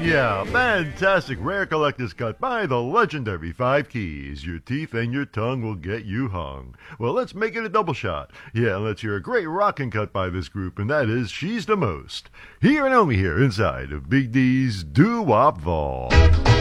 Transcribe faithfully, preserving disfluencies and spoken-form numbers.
Yeah, fantastic rare collector's cut by the legendary Five Keys. Your teeth and your tongue will get you hung. Well, let's make it a double shot. Yeah, let's hear a great rockin' cut by this group, and that is She's the Most. Here and only here inside of Big D's Doo-Wop Vault.